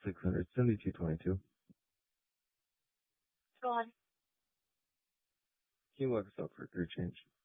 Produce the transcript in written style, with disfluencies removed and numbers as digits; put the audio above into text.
$672.22. Go on. Can you look us up for a change?